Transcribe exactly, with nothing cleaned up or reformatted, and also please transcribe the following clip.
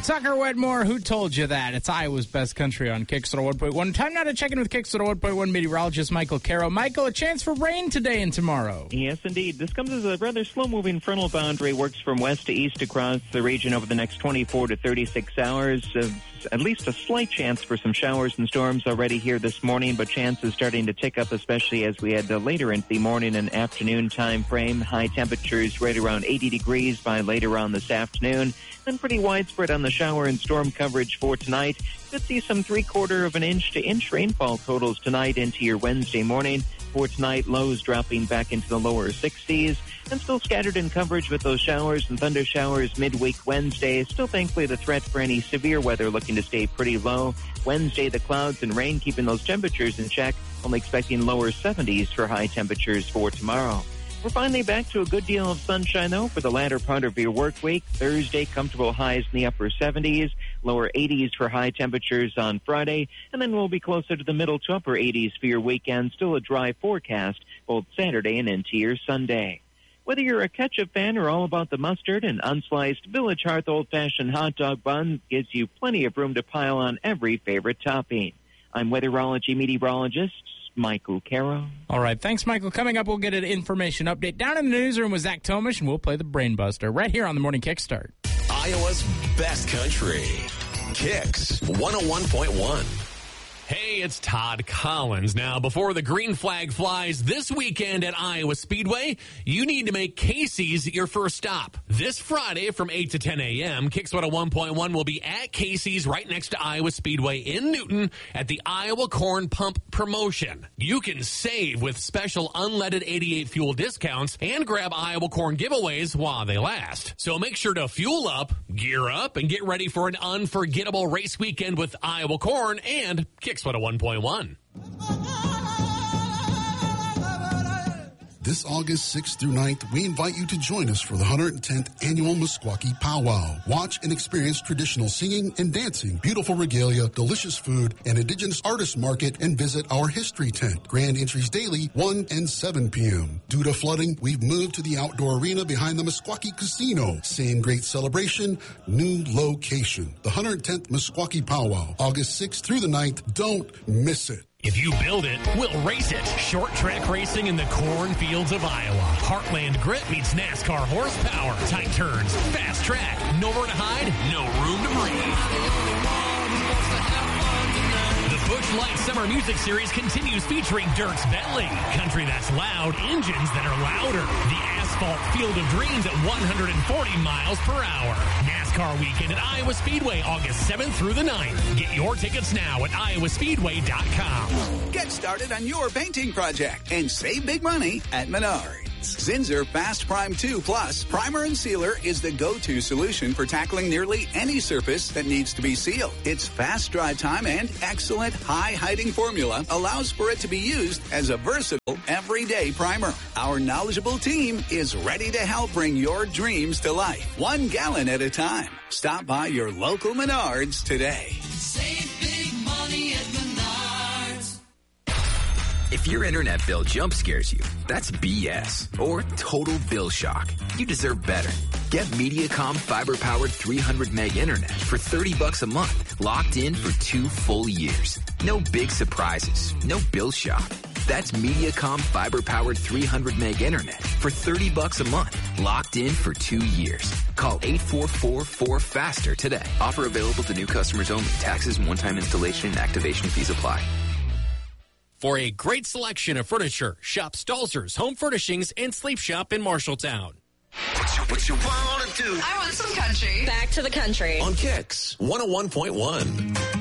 Tucker Wedmore, who told you that? It's Iowa's best country on Kix one oh one point one. Time now to check in with Kix one oh one point one meteorologist Michael Caro. Michael, a chance for rain today and tomorrow. Yes, indeed. This comes as a rather slow-moving frontal boundary, works from west to east across the region over the next twenty-four to thirty-six hours. Uh, at least a slight chance for some showers and storms already here this morning, but chances starting to tick up, especially as we head uh, later into the morning and afternoon time frame. High temperatures right around eighty degrees by later on this afternoon. Then pretty widespread on the shower and storm coverage for tonight. Could see some three-quarter of an inch to inch rainfall totals tonight into your Wednesday morning. For tonight, lows dropping back into the lower sixties. And still scattered in coverage with those showers and thunder showers midweek Wednesday. Still, thankfully, the threat for any severe weather looking to stay pretty low. Wednesday, the clouds and rain keeping those temperatures in check. Only expecting lower seventies for high temperatures for tomorrow. We're finally back to a good deal of sunshine, though, for the latter part of your work week. Thursday, comfortable highs in the upper seventies, lower eighties for high temperatures on Friday, and then we'll be closer to the middle to upper eighties for your weekend. Still a dry forecast, both Saturday and into your Sunday. Whether you're a ketchup fan or all about the mustard, an unsliced Village Hearth old-fashioned hot dog bun gives you plenty of room to pile on every favorite topping. I'm weatherology meteorologist Michael Caro. All right, thanks, Michael. Coming up, we'll get an information update down in the newsroom with Zach Tomish, and we'll play the Brain Buster right here on the Morning Kickstart. Iowa's best country. Kix one oh one point one. Hey, it's Todd Collins. Now, before the green flag flies this weekend at Iowa Speedway, you need to make Casey's your first stop. This Friday from eight to ten a.m., Kix one oh one point one will be at Casey's right next to Iowa Speedway in Newton at the Iowa Corn Pump Promotion. You can save with special unleaded eighty-eight fuel discounts and grab Iowa Corn giveaways while they last. So make sure to fuel up, gear up, and get ready for an unforgettable race weekend with Iowa Corn and Kix one oh one point one. This August sixth through ninth, we invite you to join us for the one hundred tenth Annual Meskwaki Powwow. Watch and experience traditional singing and dancing, beautiful regalia, delicious food, and indigenous artist market, and visit our history tent. Grand entries daily, one and seven p.m. Due to flooding, we've moved to the outdoor arena behind the Meskwaki Casino. Same great celebration, new location. The one hundred tenth Meskwaki Powwow, August sixth through the ninth. Don't miss it. If you build it, we'll race it. Short track racing in the cornfields of Iowa. Heartland Grit meets NASCAR horsepower. Tight turns, fast track, nowhere to hide, no room to breathe. The Busch Light Summer Music Series continues featuring Dierks Bentley. Country that's loud, engines that are louder. The asphalt field of dreams at one hundred forty miles per hour. NASCAR weekend at Iowa Speedway, August seventh through the ninth. Get your tickets now at iowa speedway dot com. Get started on your painting project and save big money at Menards. Zinsser Fast Prime two Plus Primer and Sealer is the go-to solution for tackling nearly any surface that needs to be sealed. Its fast dry time and excellent high-hiding formula allows for it to be used as a versatile everyday primer. Our knowledgeable team is ready to help bring your dreams to life, one gallon at a time. Stop by your local Menards today. Save big money at Menards. If your internet bill jump scares you, that's B S or total bill shock. You deserve better. Get Mediacom fiber-powered three hundred meg internet for thirty bucks a month, locked in for two full years. No big surprises, no bill shock. That's Mediacom fiber-powered three hundred meg internet for thirty bucks a month, locked in for two years. Call eight four four four faster today. Offer available to new customers only. Taxes and one-time installation and activation fees apply. For a great selection of furniture, shop Stalzer's Home Furnishings and Sleep Shop in Marshalltown. What you, what you want to do? I want some country. Back to the country. On Kix one oh one point one.